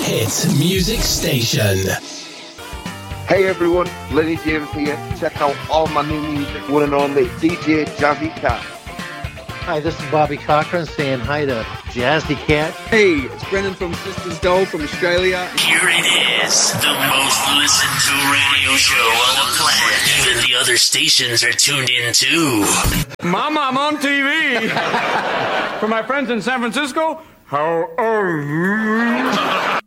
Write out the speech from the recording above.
hit music station. Hey everyone, Lenny James here. Check out all my new music, one and only DJ Jazzy Cat. Hi, this is Bobby Cochran saying hi to Jazzy Cat. Hey, it's Brendan from Sisters Doll from Australia. Here it is, the most listened to radio show on the planet. Even the other stations are tuned in too. Mama, I'm on TV. For my friends in San Francisco, how are you?